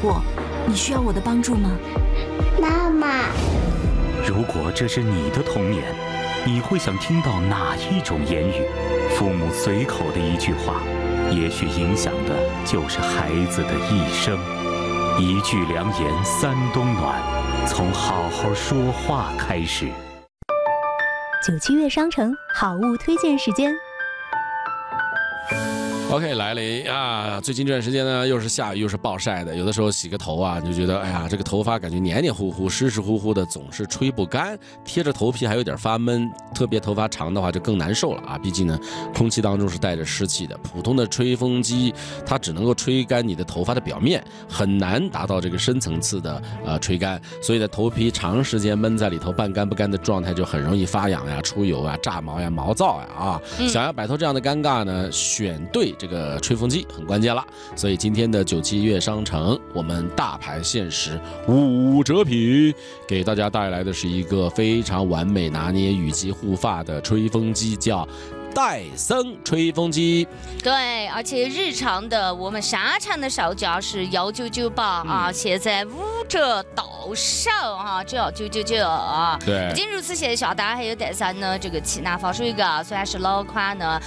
过，你需要我的帮助吗？ 妈妈， 如果这是你的童年，你会想听到哪一种言语？父母随口的一句话，也许影响的就是孩子的一生。一句良言三冬暖，从好好说话开始。 97月商城好物推荐时间。 OK， 来了啊！最近这段时间呢，又是下雨又是暴晒的，有的时候洗个头啊，你就觉得哎呀，这个头发感觉黏黏糊糊、湿湿乎乎的，总是吹不干，贴着头皮还有点发闷，特别头发长的话就更难受了啊！毕竟呢，空气当中是带着湿气的，普通的吹风机它只能够吹干你的头发的表面，很难达到这个深层次的吹干，所以呢，头皮长时间闷在里头半干不干的状态，就很容易发痒呀、出油啊、炸毛呀、毛躁呀啊！想要摆脱这样的尴尬呢，选对这个吹风机很关键了，所以今天的97月商城，我们大牌限时5折品，给大家带来的是一个非常完美拿捏雨季护发的吹风机，叫戴森吹风机。 对，而且日常的我们沙产的售价是1998啊，现在5折到手啊，只要999啊。 对， 不仅如此，线下大家还有戴森呢这个气囊防水膏，虽然是老款呢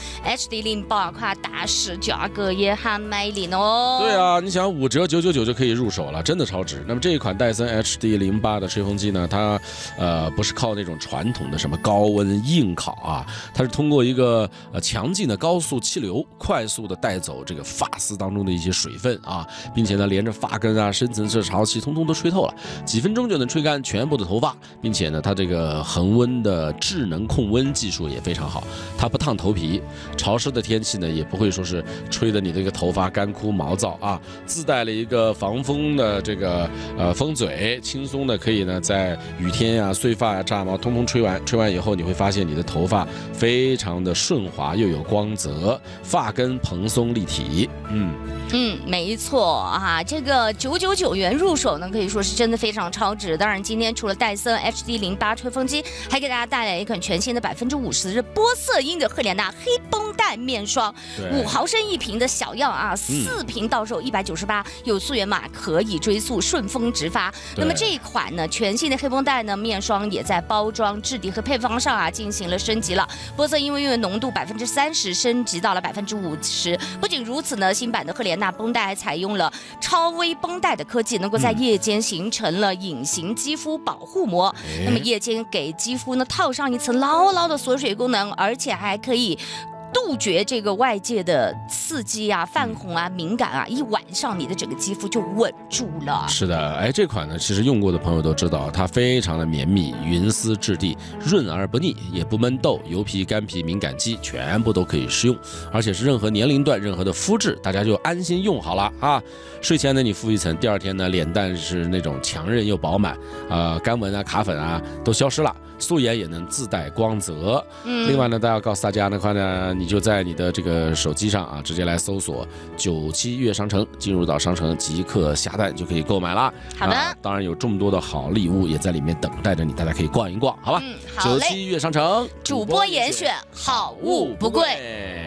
HD08款，但是价格也很美丽哦。 对啊，你想5折999就可以入手了，真的超值。那么这一款戴森 HD08的吹风机呢，它不是靠那种传统的什么高温硬烤啊，它是通过一个强劲的高速气流，快速的带走这个发丝当中的一些水分啊，并且呢连着发根啊、深层次潮气通通都吹透了，几分钟就能吹干全部的头发，并且呢它这个恒温的智能控温技术也非常好，它不烫头皮，潮湿的天气呢也不会说是吹的你这个头发干枯毛躁啊，自带了一个防风的这个风嘴，轻松的可以呢在雨天啊、碎发啊、炸毛通通吹完以后，你会发现你的头发非常的顺滑又有光泽，发根蓬松立体。 没错啊，这个999元入手呢，可以说是真的非常超值。当然，今天除了戴森 HD08吹风机，还给大家带来一款全新的50%玻色因的赫莲娜黑绷带面霜，5毫升一瓶的小样啊，4瓶到手198，有溯源码可以追溯，顺丰直发。那么这一款呢，全新的黑绷带呢面霜也在包装、质地和配方上啊进行了升级了，玻色因为浓度30%升级到了50%。不仅如此呢，新版的赫莲娜绷带还采用了超微绷带的科技，能够在夜间形成了隐形肌肤保护膜。那么夜间给肌肤呢套上一层牢牢的锁水功能，而且还可以杜绝这个外界的刺激啊、泛红啊、敏感啊，一晚上你的整个肌肤就稳住了。 是的，哎，这款呢，其实用过的朋友都知道，它非常的绵密，云丝质地，润而不腻，也不闷痘，油皮、干皮、敏感肌全部都可以适用，而且是任何年龄段、任何的肤质，大家就安心用好了啊。睡前呢，你敷一层，第二天呢，脸蛋是那种强韧又饱满，干纹啊、卡粉啊都消失了。素颜也能自带光泽。另外呢，大家要告诉大家的话呢，你就在你的这个手机上啊，直接来搜索97月商城，进入到商城即刻下单就可以购买啦。 好的， 当然有这么多的好礼物也在里面等待着你，大家可以逛一逛，好吧？97月商城， 主播严选，好物不贵。